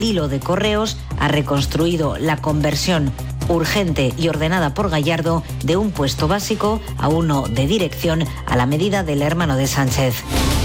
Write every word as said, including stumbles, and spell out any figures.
Hilo de Correos ha reconstruido la conversión urgente y ordenada por Gallardo de un puesto básico a uno de dirección a la medida del hermano de Sánchez.